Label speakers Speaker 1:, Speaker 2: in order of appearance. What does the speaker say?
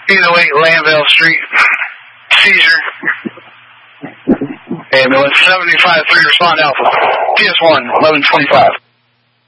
Speaker 1: 808 Landvale Street. Seizure. Ambulance 75-3, respond Alpha. PS1, 1125.